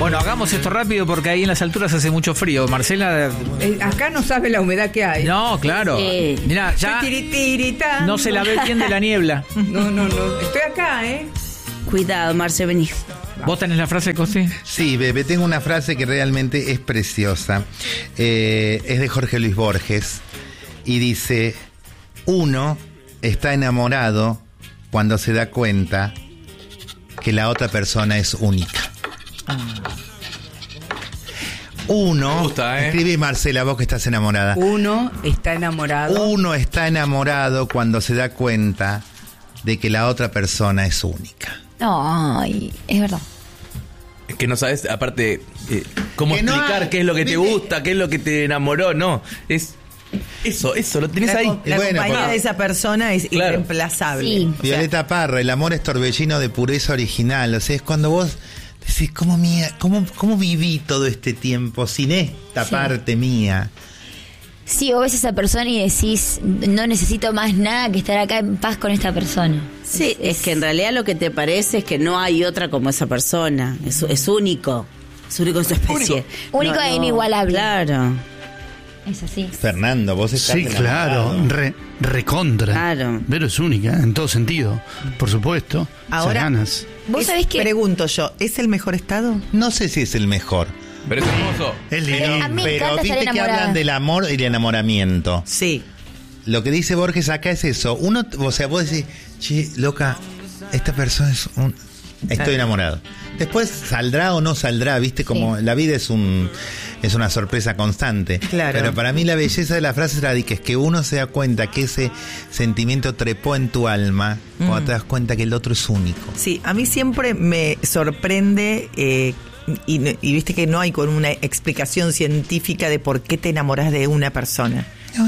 Bueno, hagamos esto rápido porque ahí en las alturas hace mucho frío. Marcela... Acá no sabe la humedad que hay. No, claro. Mirá, ya no se la ve bien de la niebla. No. Estoy acá, Cuidado, Marce, vení. ¿Vos tenés la frase, Costi? Sí, Bebe, tengo una frase que realmente es preciosa. Es de Jorge Luis Borges y dice: uno está enamorado cuando se da cuenta que la otra persona es única. Uno, me gusta, escribe Marcela, vos que estás enamorada. Uno está enamorado. Uno está enamorado cuando se da cuenta de que la otra persona es única. Ay, es verdad. Es que no sabes, aparte, cómo Que no explicar hay, qué es lo que te ¿viste? gusta, qué es lo que te enamoró, no. Es eso, lo tenés ahí. La Bueno, compañía porque- de esa persona es Claro. irreemplazable. Sí. O sea, Violeta Parra, el amor es torbellino de pureza original. O sea, es cuando vos decís, ¿cómo viví todo este tiempo sin esta parte mía? Sí, o ves a esa persona y decís, no necesito más nada que estar acá en paz con esta persona. Sí, es que en realidad lo que te parece es que no hay otra como esa persona. Es único. Es único en su especie. Único e inigualable. Claro, Es así. Fernando, vos estás Sí, claro, enamorado. recontra. Claro. Pero es única, en todo sentido. Por supuesto. Ahora- Esas ganas. Vos sabés que... Pregunto yo, ¿es el mejor estado? No sé si es el mejor. Pero es hermoso. Es lindo. A mí me Pero encanta viste estar que enamorada. hablan del amor y el enamoramiento. Sí. Lo que dice Borges acá es eso. Uno, o sea, vos decís, che, loca, esta persona es un... Estoy enamorado. Después saldrá o no saldrá, viste, como la vida es una sorpresa constante. Claro. Pero para mí la belleza de la frase es que uno se da cuenta que ese sentimiento trepó en tu alma cuando te das cuenta que el otro es único. Sí, a mí siempre me sorprende y viste que no hay con una explicación científica de por qué te enamoras de una persona.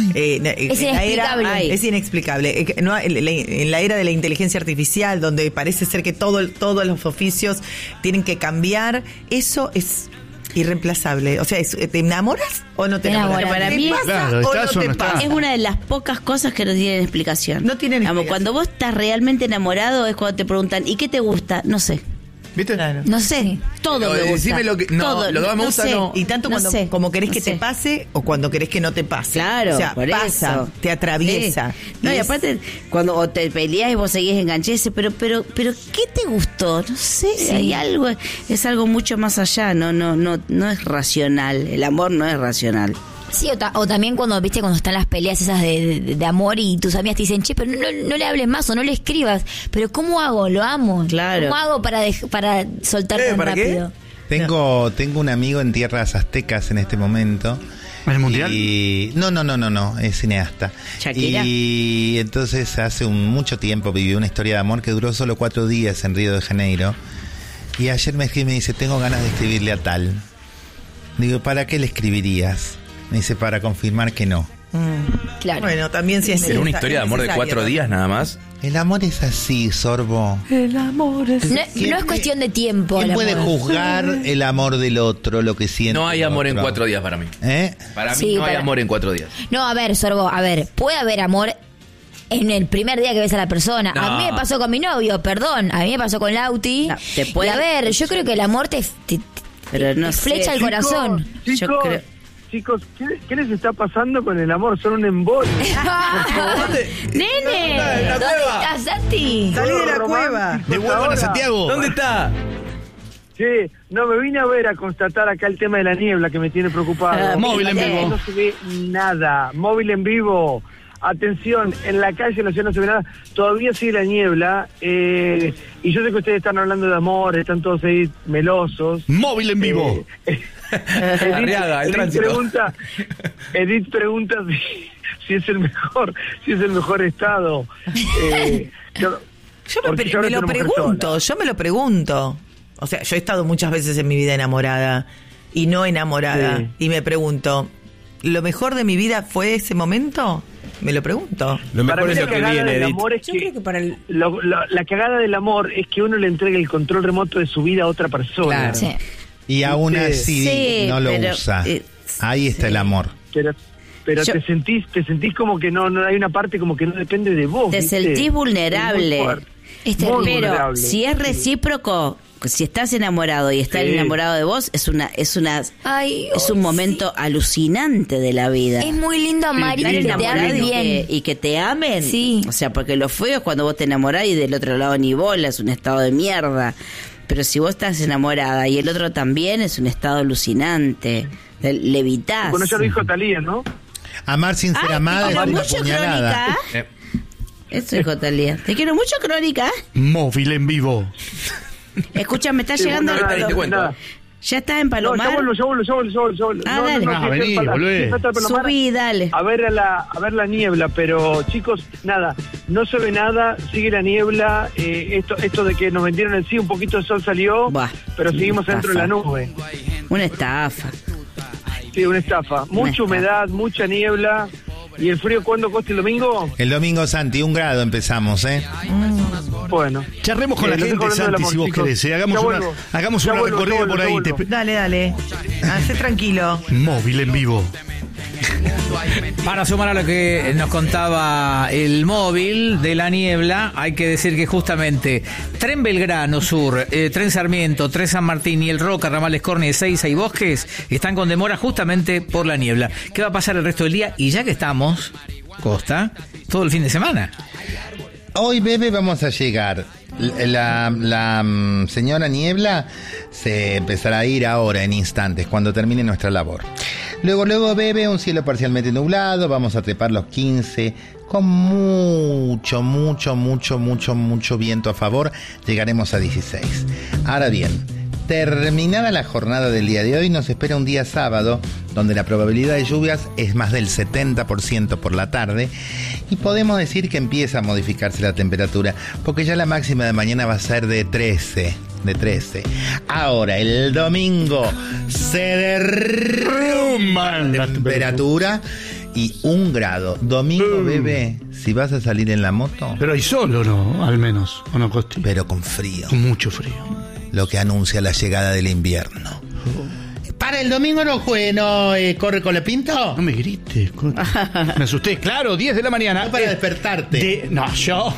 Es inexplicable. Es inexplicable. No, en la era de la inteligencia artificial, donde parece ser que todos los oficios tienen que cambiar, eso es irreemplazable. O sea, ¿te enamoras o no te Te enamoras? enamoras. Para ¿Te mí pasa claro, o ¿estás no o te no estás? pasa? Es una de las pocas cosas que no tienen explicación. No tienen Digamos, explicación. cuando vos estás realmente enamorado es cuando te preguntan, ¿y qué te gusta? No sé. ¿Viste? Claro. No sé. Todo No, me gusta. decime lo que- no, Todo. lo que más me gusta sé. no. Y tanto No cuando sé. como querés No que sé. te pase o cuando querés que no te pase. Claro, O sea, por pasa, eso. te atraviesa. Sí. No, y es- aparte, cuando o te peleás y vos seguís enganchés, pero ¿qué te gustó? No sé, hay algo, es algo mucho más allá, no es racional, el amor no es racional. Sí, o también cuando están las peleas esas de amor y tus amigas te dicen, che, pero no le hables más o no le escribas. Pero ¿cómo hago? Lo amo. Claro. ¿Cómo hago para soltar tan ¿para qué? rápido? Tengo un amigo en tierras aztecas en este momento. ¿El mundial? Y no, es cineasta. ¿Shakira? Y entonces hace mucho tiempo vivió una historia de amor que duró solo 4 días en Río de Janeiro. Y ayer me escribe y me dice, tengo ganas de escribirle a tal. Digo, ¿para qué le escribirías? Me dice, para confirmar que no. Claro. Bueno, también si es Pero una historia de amor de 4 días nada más. El amor es así, Sorbo. No es cuestión de tiempo. ¿Quién el puede amor. juzgar el amor del otro, lo que siente? No hay el amor en otro? 4 días para mí. ¿Eh? Para mí Sí, no hay para- amor en 4 días. No, a ver, Sorbo, puede haber amor en el primer día que ves a la persona. No. A mí me pasó con mi novio, perdón. A mí me pasó con Lauti. No, te puede- Y a ver, yo creo que el amor te Pero no flecha sé. el corazón. Yo creo. Chicos, ¿qué les está pasando con el amor? Son un embole. ¡Nene! ¿Dónde estás, Santi? Salí de la Romántico. cueva. Devuelvan a ahora. Santiago. ¿Dónde está? Sí, no, me vine a ver a constatar acá el tema de la niebla que me tiene preocupado. Móvil en vivo. No se ve nada. Móvil en vivo. Atención, en la calle, en la ciudad no se ve nada. Todavía sigue la niebla. Y yo sé que ustedes están hablando de amor, están todos ahí melosos. Móvil en vivo. Arriaga, el tránsito. Edith pregunta si es el mejor estado. Yo me lo pregunto. O sea, yo he estado muchas veces en mi vida enamorada y no enamorada. Sí. Y me pregunto, ¿lo mejor de mi vida fue ese momento? Me lo pregunto. Lo Para mejor mí es la lo que cagada viene, del Edith. amor es Yo que, creo que para el... la cagada del amor es que uno le entrega el control remoto de su vida a otra persona. Claro. Sí. Y aún Sí. así Sí, no lo pero, usa. Ahí está el amor. Pero Yo- te sentís como que no hay una parte como que no depende de vos. Te ¿viste? sentís vulnerable. Es muy fuerte. Es Muy terrible. Pero vulnerable. si es recíproco, si estás enamorado y está enamorado de vos, es un momento alucinante de la vida. Es muy lindo amar y que te amen bien. Y que te amen. Sí. O sea, porque lo feo es cuando vos te enamorás y del otro lado ni bola, es un estado de mierda. Pero si vos estás enamorada y el otro también, es un estado alucinante. Levitás. Bueno, ya lo dijo Talía, ¿no? Amar sin ser amada es una mucho, puñalada. Crónica. Eso dijo Talía. Te quiero mucho, Crónica. Móvil en vivo. Escucha, me está llegando Nada. ¿Ya estás en Palomar? Ya vuelvo. Dale. Vení, volvé. Subí, dale. A ver la niebla, pero chicos, nada, no se ve nada, sigue la niebla, esto de que nos vendieron el sí, un poquito de sol salió, pero seguimos dentro de la nube. Una estafa. Sí, una estafa. Mucha humedad, mucha niebla. ¿Y el frío cuándo, Costa, el domingo? El domingo, Santi, 1 grado empezamos, ¿eh? Bueno. Charremos con la gente, Santi, si vos querés. Hagamos un recorrido por ahí. Dale. Hacé tranquilo. Móvil en vivo. Para sumar a lo que nos contaba el móvil de la niebla, hay que decir que justamente Tren Belgrano Sur, Tren Sarmiento, Tren San Martín y el Roca, Ramales Corny, Ezeiza y Bosques están con demora justamente por la niebla. ¿Qué va a pasar el resto del día? Y ya que estamos, Costa, todo el fin de semana. Hoy, Bebe, vamos a llegar. La señora Niebla se empezará a ir ahora en instantes, cuando termine nuestra labor. Luego, Bebe, un cielo parcialmente nublado, vamos a trepar los 15, con mucho viento a favor, llegaremos a 16. Ahora bien, terminada la jornada del día de hoy, nos espera un día sábado, donde la probabilidad de lluvias es más del 70% por la tarde, y podemos decir que empieza a modificarse la temperatura, porque ya la máxima de mañana va a ser de 13. Ahora, el domingo se derrumba la temperatura y 1 grado. Domingo, Bebé, si vas a salir en la moto. Pero hay sol, ¿o no? Al menos, ¿o no, Costi? Pero con frío. Con mucho frío. Lo que anuncia la llegada del invierno. Para el domingo no corre con la Pinto. No me grites. Me asusté. Claro, 10 de la mañana. No para despertarte. Yo.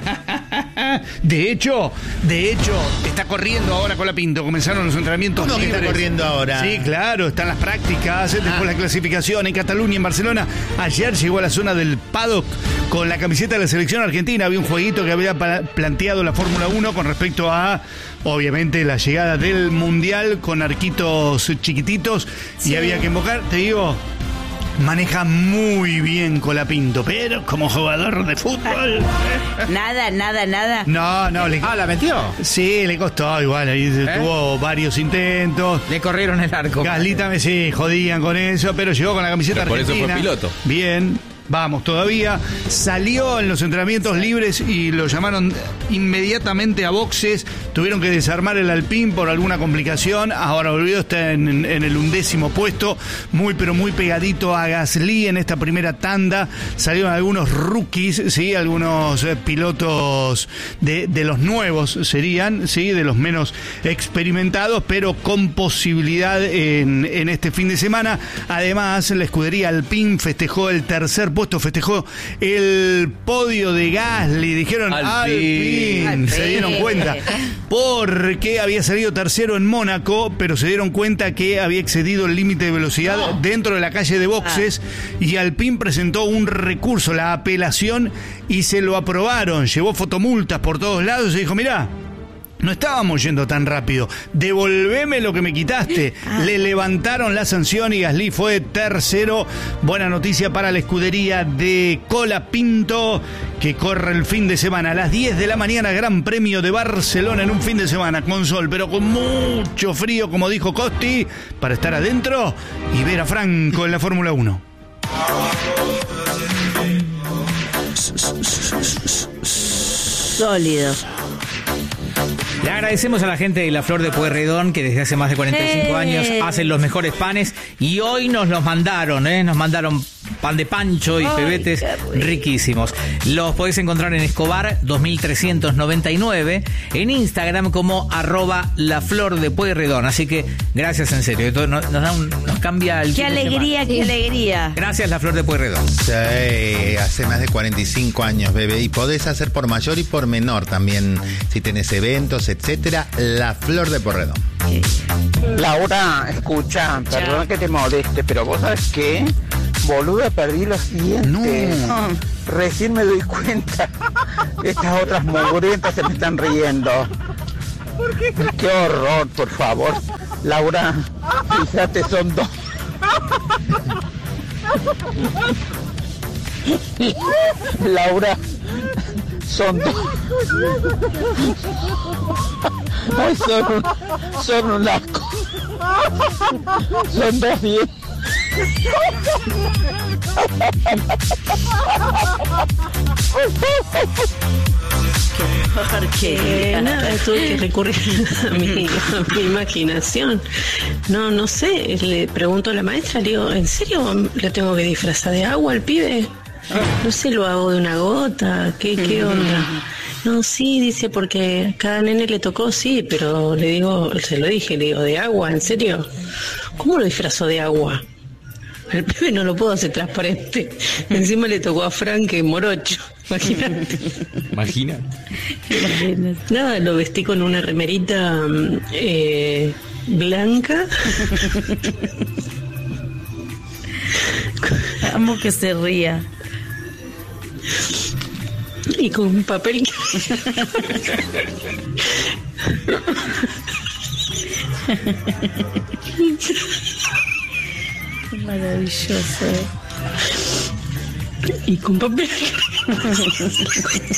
De hecho, está corriendo ahora con la Pinto. Comenzaron los entrenamientos ¿Cómo libres. que está corriendo ahora? Sí, claro, están las prácticas, después la clasificación en Cataluña, en Barcelona. Ayer llegó a la zona del paddock con la camiseta de la selección argentina. Había un jueguito que había planteado la Fórmula 1 con respecto a, obviamente, la llegada del Mundial con arquitos chiquititos, y había que invocar, te digo, maneja muy bien Colapinto, pero como jugador de fútbol. Nada. No, ¿la metió? Sí, le costó igual, ahí tuvo varios intentos. Le corrieron el arco. Gaslita, sí, jodían con eso, pero llegó con la camiseta por argentina. Por eso fue piloto. Bien. Vamos, todavía salió en los entrenamientos libres y lo llamaron inmediatamente a boxes. Tuvieron que desarmar el Alpine por alguna complicación. Ahora volvió, está en el 11º puesto, pero muy pegadito a Gasly en esta primera tanda. Salieron algunos rookies, sí, algunos pilotos de los nuevos serían, sí, de los menos experimentados, pero con posibilidad en este fin de semana. Además, la escudería Alpine festejó el tercer puesto, festejó el podio de Gasly. Dijeron Alpine. Se dieron cuenta porque había salido tercero en Mónaco, pero se dieron cuenta que había excedido el límite de velocidad dentro de la calle de boxes, y Alpine presentó un recurso, la apelación, y se lo aprobaron. Llevó fotomultas por todos lados y dijo: mirá, no estábamos yendo tan rápido, devolveme lo que me quitaste. Le levantaron la sanción y Gasly fue tercero. Buena noticia para la escudería de Colapinto, que corre el fin de semana a las 10 de la mañana, Gran Premio de Barcelona, en un fin de semana con sol, pero con mucho frío, como dijo Costi, para estar adentro y ver a Franco en la Fórmula 1. Sólido. Le agradecemos a la gente de La Flor de Pueyrredón, que desde hace más de 45 años hacen los mejores panes, y hoy nos los mandaron, nos mandaron pan de pancho y pebetes riquísimos. Los podéis encontrar en Escobar 2399, en Instagram como @laflordepueyrredón. Así que gracias, en serio, esto nos cambia el Qué alegría. Gracias, La Flor de Pueyrredón. Sí, hace más de 45 años, Bebe, y podés hacer por mayor y por menor también. Si tenés eventos, etcétera. La Flor de Porredón. Laura, escucha, perdona que te moleste, pero vos sabes qué, boluda, perdí los dientes. No. Recién me doy cuenta. Estas otras mugrientas se me están riendo. Qué horror, por favor. Laura, fíjate, son dos. Laura, son dos. Ay, son un asco. Son dos dientes. Nada, tuve que recurrir a mi imaginación. No sé, le pregunto a la maestra, le digo, ¿en serio le tengo que disfrazar de agua al pibe? No sé, lo hago de una gota, ¿qué onda? No, sí, dice, porque cada nene le tocó, sí, pero le digo, se lo dije, le digo, ¿de agua? ¿En serio? ¿Cómo lo disfrazó de agua? El pibe no lo puedo hacer transparente. Encima le tocó a Frank, que morocho. Imagínate. Nada, lo vestí con una remerita blanca. Amo que se ría. Y con un papel. Maravilloso. Y con papel.